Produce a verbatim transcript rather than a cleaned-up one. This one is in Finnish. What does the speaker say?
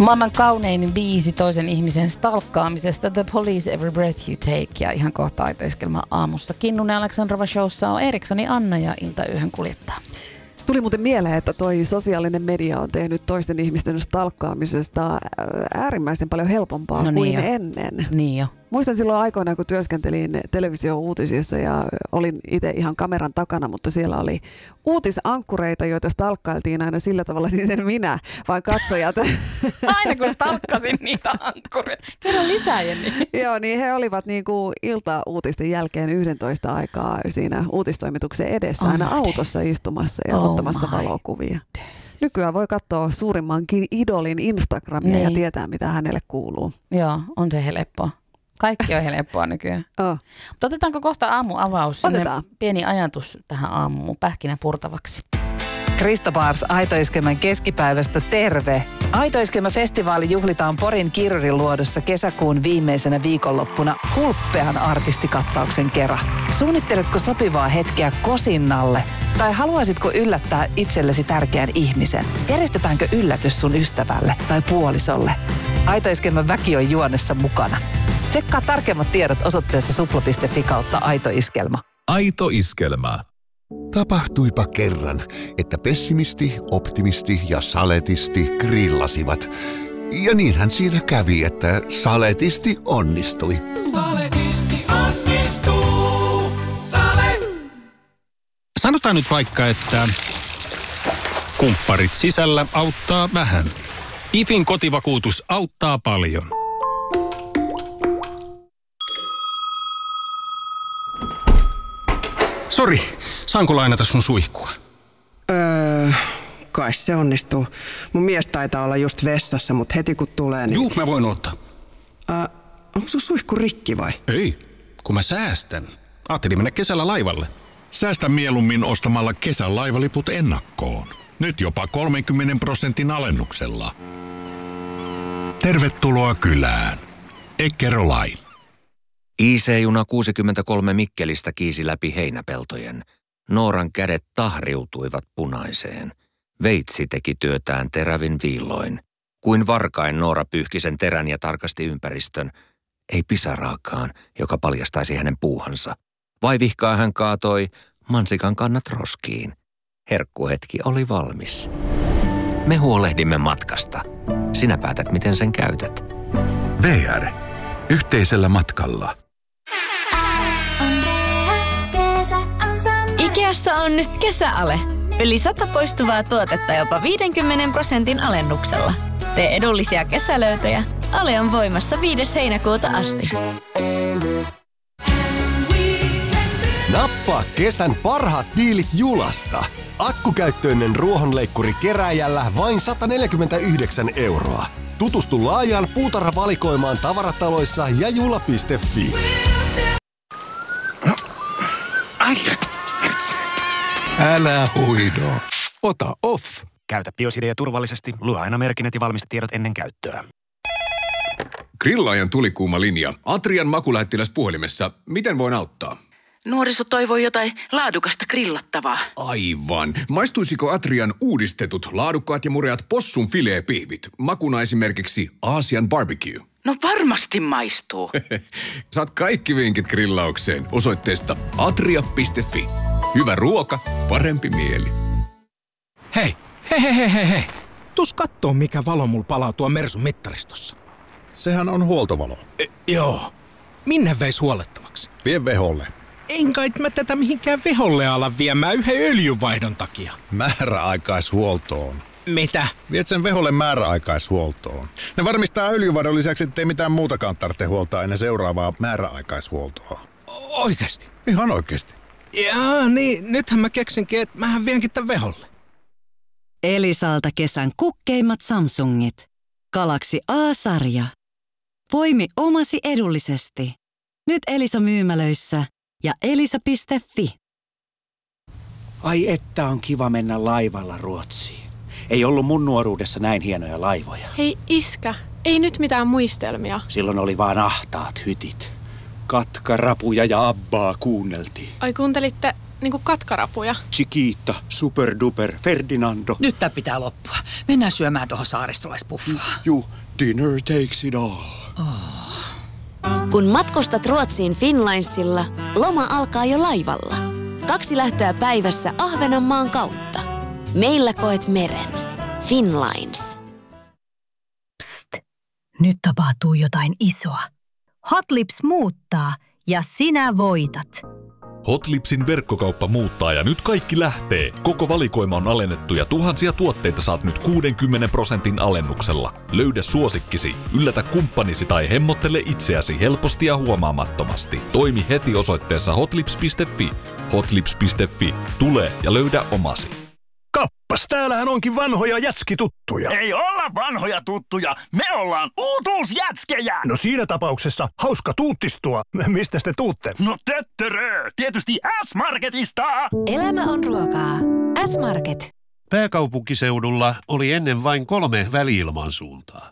Maailman kaunein biisi toisen ihmisen stalkkaamisesta, The Police, Every Breath You Take, ja ihan kohta Aitoiskelma aamussa. Kinnunen Aleksandrova showssa on Erikssoni Anna ja Iltayöhön kuljettaa. Tuli muuten mieleen, että toi sosiaalinen media on tehnyt toisten ihmisten stalkkaamisesta äärimmäisen paljon helpompaa no niin kuin jo. ennen. Niin jo. Muistan silloin aikoinaan, kun työskentelin televisio-uutisissa ja olin itse ihan kameran takana, mutta siellä oli uutisankkureita, joita stalkkailtiin aina sillä tavalla, siis en minä, vaan katsojat. Aina kun stalkkasin niitä ankkureita. Kerro lisää, Jenni. Joo, niin he olivat niin kuin ilta-uutisten jälkeen yhdentoista aikaa siinä uutistoimituksen edessä oh aina autossa days. istumassa ja oh ottamassa valokuvia. Days. Nykyään voi katsoa suurimmankin idolin Instagramia niin. ja tietää, mitä hänelle kuuluu. Joo, on se helppoa. Kaikki on helppoa nykyään. Oh. Mutta otetaanko kohta aamuavaus? Otetaan. Pieni ajatus tähän aamuun pähkinä purtavaksi. Krista Bars Aitoiskelmän keskipäivästä terve. Aitoiskelmä-festivaali juhlitaan Porin Kirjuriluodossa kesäkuun viimeisenä viikonloppuna hulppean artistikattauksen kera. Suunnitteletko sopivaa hetkeä kosinnalle? Tai haluaisitko yllättää itsellesi tärkeän ihmisen? Järjestetäänkö yllätys sun ystävälle tai puolisolle? Aitoiskelmän väki on juonessa mukana. Tsekkaa tarkemmat tiedot osoitteessa supla piste fi kautta aitoiskelma. Aito iskelmä. Tapahtuipa kerran, että pessimisti, optimisti ja saletisti grillasivat. Ja niinhän siinä kävi, että saletisti onnistui. Saletisti onnistuu. Sale! Sanotaan nyt vaikka, että kumpparit sisällä auttaa vähän. I F In kotivakuutus auttaa paljon. Sori, saanko lainata sun suihkua? Öö, kai se onnistuu. Mun mies taitaa olla just vessassa, mutta heti kun tulee, niin... Juu, mä voin ottaa. Öö, onko sun suihku rikki vai? Ei, kun mä säästän. Ajattelin mennä kesällä laivalle. Säästä mieluummin ostamalla kesän laivaliput ennakkoon. Nyt jopa kolmenkymmenen prosentin alennuksella. Tervetuloa kylään. Eckerö Line. I C-juna kuusikymmentäkolme Mikkelistä kiisi läpi heinäpeltojen. Nooran kädet tahriutuivat punaiseen. Veitsi teki työtään terävin viilloin. Kuin varkain Noora pyyhki sen terän ja tarkasti ympäristön. Ei pisaraakaan, joka paljastaisi hänen puuhansa. Vaivihkaa hän kaatoi mansikan kannat roskiin. Herkkuhetki oli valmis. Me huolehdimme matkasta. Sinä päätät, miten sen käytät. V R. Yhteisellä matkalla. Ikeassa on nyt kesäale. Yli sata poistuvaa tuotetta jopa viidenkymmenen prosentin alennuksella. Tee edullisia kesälöytöjä. Ale on voimassa viides heinäkuuta asti. Nappaa kesän parhaat diilit Julasta. Akkukäyttöinen ruohonleikkuri kerääjällä vain sata neljäkymmentäyhdeksän euroa. Tutustu laajaan puutarhavalikoimaan tavarataloissa ja jula piste fi. Älä huido. Ota off. Käytä BioSideä turvallisesti. Lue aina merkinnät ja valmistetiedot ennen käyttöä. Grillaajan tulikuuma linja. Atrian makulähettiläs puhelimessa. Miten voin auttaa? Nuoriso toivoi jotain laadukasta grillattavaa. Aivan. Maistuisiko Atrian uudistetut laadukkaat ja mureat possun fileepihvit? Makuna esimerkiksi Aasian barbecue. No varmasti maistuu. Saat kaikki vinkit grillaukseen osoitteesta atria piste fi. Hyvä ruoka, parempi mieli. Hei, hei, hei, hei, hei. Tuus kattoo, mikä valo mulla palaa tuo Mersun mittaristossa. Sehän on huoltovalo. E, joo. Minne veis huollettavaksi? Vie veholle. En kai mä tätä mihinkään veholle ala viemään yhden öljynvaihdon takia. Määräaikaishuoltoon. Mitä? Viet sen veholle määräaikaishuoltoon. Ne varmistaa öljynvaihdon lisäksi, ettei mitään muutakaan tarvitse huoltaa ennen seuraavaa määräaikaishuoltoa. Oikeesti? Ihan oikeesti. Jaa, niin nythän mä keksinkin, että mähän vienkin tän veholle. Elisalta kesän kukkeimmat Samsungit. Galaxy A-sarja. Poimi omasi edullisesti. Nyt Elisa myymälöissä ja elisa piste fi. Ai että on kiva mennä laivalla Ruotsiin. Ei ollut mun nuoruudessa näin hienoja laivoja. Hei iskä, ei nyt mitään muistelmia. Silloin oli vaan ahtaat hytit. Katkarapuja ja Abbaa kuunneltiin. Ai kuuntelitte niinku katkarapuja. Chiquita, superduper, Ferdinando. Nyt tää pitää loppua. Mennään syömään tuohon saaristolaispuffaan. Juu, dinner takes it all. Oh. Kun matkustat Ruotsiin Finlinesilla, loma alkaa jo laivalla. Kaksi lähtöä päivässä Ahvenanmaan kautta. Meillä koet meren. Finlines. Psst. Nyt tapahtuu jotain isoa. Hot Lips muuttaa ja sinä voitat. Hot Lipsin verkkokauppa muuttaa ja nyt kaikki lähtee. Koko valikoima on alennettu ja tuhansia tuotteita saat nyt kuudenkymmenen prosentin alennuksella. Löydä suosikkisi, yllätä kumppanisi tai hemmottele itseäsi helposti ja huomaamattomasti. Toimi heti osoitteessa hotlips piste fi. hotlips piste fi. Tule ja löydä omasi. Kappas, täällähän onkin vanhoja jätskituttuja. Ei olla vanhoja tuttuja, me ollaan uutuusjätskejä! No siinä tapauksessa hauska tuuttistua. Mistä te tuutte? No töttörö, tietysti S-Marketista! Elämä on ruokaa. S-Market. Pääkaupunkiseudulla oli ennen vain kolme väli-ilmansuuntaa.